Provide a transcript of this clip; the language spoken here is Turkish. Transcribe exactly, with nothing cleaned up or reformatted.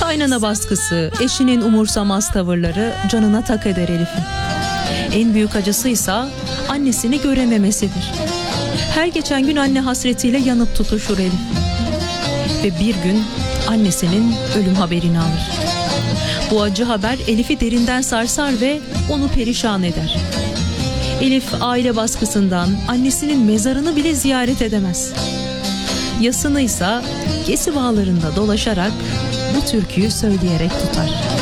Kaynana baskısı, eşinin umursamaz tavırları canına tak eder Elif'in. En büyük acısıysa annesini görememesidir. Her geçen gün anne hasretiyle yanıp tutuşur Elif. Ve bir gün annesinin ölüm haberini alır. Bu acı haber Elif'i derinden sarsar ve onu perişan eder. Elif aile baskısından annesinin mezarını bile ziyaret edemez. Yasını ise Gesi bağlarında dolaşarak bu türküyü söyleyerek tutar.